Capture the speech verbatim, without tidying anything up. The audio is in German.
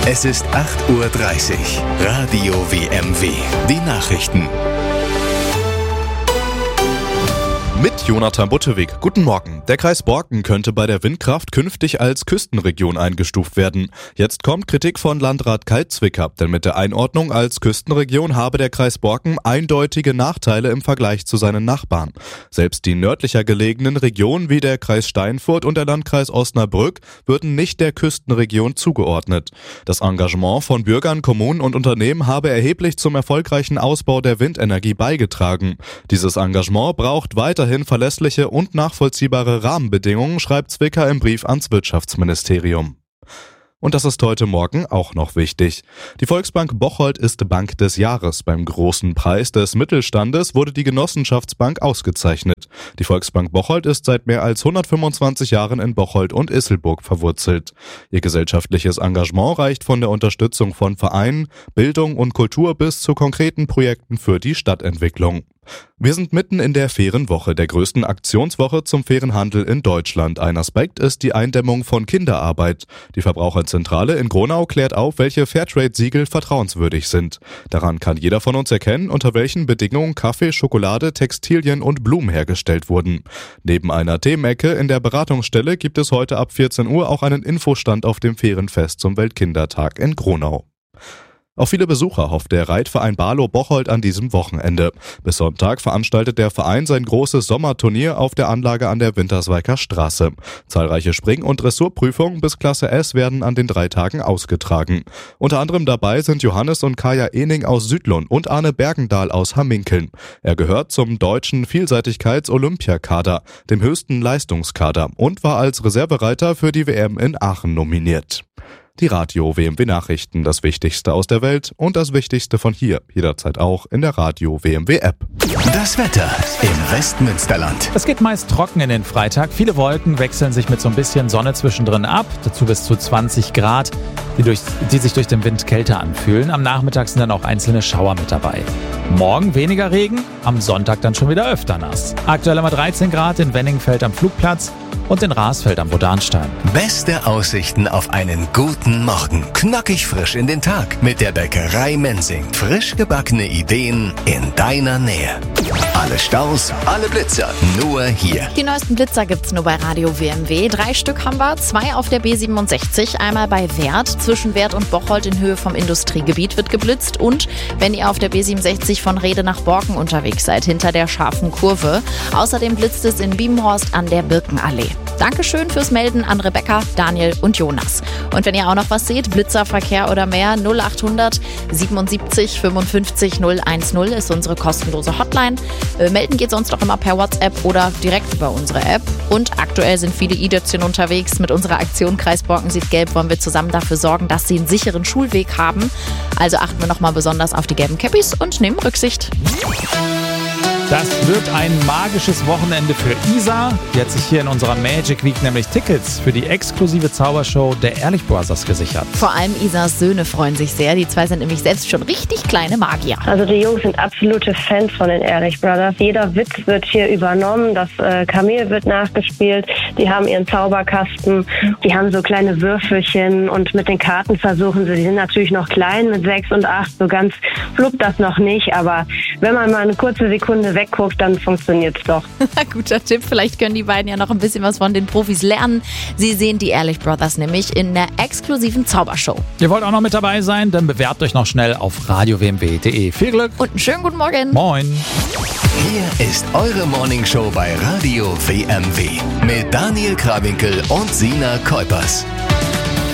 Es ist acht Uhr dreißig. Radio W M W. Die Nachrichten. Mit Jonathan Buttewig. Guten Morgen. Der Kreis Borken könnte bei der Windkraft künftig als Küstenregion eingestuft werden. Jetzt kommt Kritik von Landrat Kai Zwicker, denn mit der Einordnung als Küstenregion habe der Kreis Borken eindeutige Nachteile im Vergleich zu seinen Nachbarn. Selbst die nördlicher gelegenen Regionen wie der Kreis Steinfurt und der Landkreis Osnabrück würden nicht der Küstenregion zugeordnet. Das Engagement von Bürgern, Kommunen und Unternehmen habe erheblich zum erfolgreichen Ausbau der Windenergie beigetragen. Dieses Engagement braucht weiterhin verlässliche und nachvollziehbare Rahmenbedingungen, schreibt Zwicker im Brief ans Wirtschaftsministerium. Und das ist heute Morgen auch noch wichtig. Die Volksbank Bocholt ist Bank des Jahres. Beim großen Preis des Mittelstandes wurde die Genossenschaftsbank ausgezeichnet. Die Volksbank Bocholt ist seit mehr als hundertfünfundzwanzig Jahren in Bocholt und Isselburg verwurzelt. Ihr gesellschaftliches Engagement reicht von der Unterstützung von Vereinen, Bildung und Kultur bis zu konkreten Projekten für die Stadtentwicklung. Wir sind mitten in der fairen Woche, der größten Aktionswoche zum fairen Handel in Deutschland. Ein Aspekt ist die Eindämmung von Kinderarbeit. Die Verbraucherzentrale in Gronau klärt auf, welche Fairtrade-Siegel vertrauenswürdig sind. Daran kann jeder von uns erkennen, unter welchen Bedingungen Kaffee, Schokolade, Textilien und Blumen hergestellt wurden. Neben einer Themenecke in der Beratungsstelle gibt es heute ab vierzehn Uhr auch einen Infostand auf dem fairen Fest zum Weltkindertag in Gronau. Auf viele Besucher hofft der Reitverein Barlow Bocholt an diesem Wochenende. Bis Sonntag veranstaltet der Verein sein großes Sommerturnier auf der Anlage an der Winterswijker Straße. Zahlreiche Spring- und Dressurprüfungen bis Klasse S werden an den drei Tagen ausgetragen. Unter anderem dabei sind Johannes und Kaya Ening aus Südlund und Arne Bergendahl aus Hamminkeln. Er gehört zum deutschen Vielseitigkeits-Olympiakader, dem höchsten Leistungskader, und war als Reservereiter für die W M in Aachen nominiert. Die Radio W M W Nachrichten, das Wichtigste aus der Welt und das Wichtigste von hier, jederzeit auch in der Radio W M W App. Das Wetter im Westmünsterland. Es geht meist trocken in den Freitag. Viele Wolken wechseln sich mit so ein bisschen Sonne zwischendrin ab. Dazu bis zu zwanzig Grad, die, durch, die sich durch den Wind kälter anfühlen. Am Nachmittag sind dann auch einzelne Schauer mit dabei. Morgen weniger Regen, am Sonntag dann schon wieder öfter nass. Aktuell haben wir dreizehn Grad in Wenningfeld am Flugplatz und in Rasfeld am Bodanstein. Beste Aussichten auf einen guten Morgen. Knackig frisch in den Tag mit der Bäckerei Mensing. Frisch gebackene Ideen in deiner Nähe. Alle Staus, alle Blitzer, nur hier. Die neuesten Blitzer gibt's nur bei Radio W M W. Drei Stück haben wir, zwei auf der B siebenundsechzig, einmal bei Wert. Zwischen Wert und Bocholt in Höhe vom Industriegebiet wird geblitzt. Und wenn ihr auf der B siebenundsechzig von Rede nach Borken unterwegs seid, hinter der scharfen Kurve. Außerdem blitzt es in Biebenhorst an der Birkenallee. Dankeschön fürs Melden an Rebecca, Daniel und Jonas. Und wenn ihr auch noch was seht, Blitzerverkehr oder mehr, null achthundert siebenundsiebzig fünfundfünfzig null zehn ist unsere kostenlose Hotline. Äh, melden geht sonst auch immer per WhatsApp oder direkt über unsere App. Und aktuell sind viele i-Dötzchen unterwegs. Mit unserer Aktion Kreis Borken sieht gelb wollen wir zusammen dafür sorgen, dass sie einen sicheren Schulweg haben. Also achten wir nochmal besonders auf die gelben Käppis und nehmen Rücksicht. Das wird ein magisches Wochenende für Isa. Die hat sich hier in unserer Magic Week nämlich Tickets für die exklusive Zaubershow der Ehrlich Brothers gesichert. Vor allem Isas Söhne freuen sich sehr. Die zwei sind nämlich selbst schon richtig kleine Magier. Also die Jungs sind absolute Fans von den Ehrlich Brothers. Jeder Witz wird hier übernommen. Das äh, Kamel wird nachgespielt. Die haben ihren Zauberkasten. Die haben so kleine Würfelchen und mit den Karten versuchen sie. Die sind natürlich noch klein mit sechs und acht. So ganz fluppt das noch nicht. Aber wenn man mal eine kurze Sekunde wegguckt, dann funktioniert's doch. Guter Tipp, vielleicht können die beiden ja noch ein bisschen was von den Profis lernen. Sie sehen die Ehrlich Brothers nämlich in der exklusiven Zaubershow. Ihr wollt auch noch mit dabei sein? Dann bewerbt euch noch schnell auf radio w m w punkt de. Viel Glück und einen schönen guten Morgen. Moin. Hier ist eure Morningshow bei Radio W M W mit Daniel Krawinkel und Sina Kuipers.